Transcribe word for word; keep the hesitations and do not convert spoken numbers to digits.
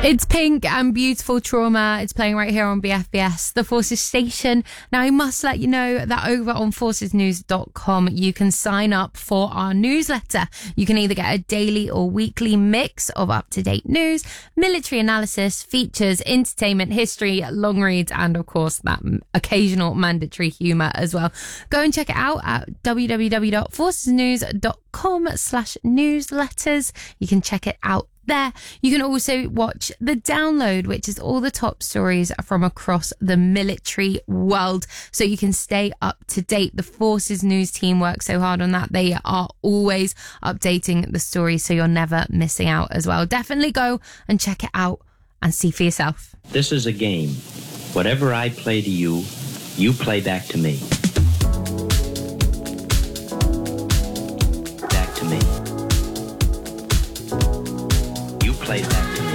It's Pink and Beautiful Trauma. It's playing right here on B F B S, the Forces station. Now, I must let you know that over on forces news dot com, you can sign up for our newsletter. You can either get a daily or weekly mix of up-to-date news, military analysis, features, entertainment, history, long reads, and of course, that occasional mandatory humour as well. Go and check it out at w w w dot forces news dot com slash newsletters. You can check it out there. You can also watch the download, which is all the top stories from across the military world, so you can stay up to date. The Forces News team works so hard on that. They are always updating the stories, so you're never missing out as well. Definitely go and check it out and see for yourself. This is a game. Whatever I play to you, you play back to me. Back to me. You play back.